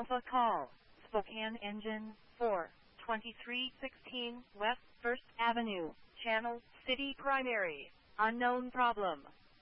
Alpha Call, Spokane Engine 4, 2316 West 1st Avenue, Channel City Primary, unknown problem.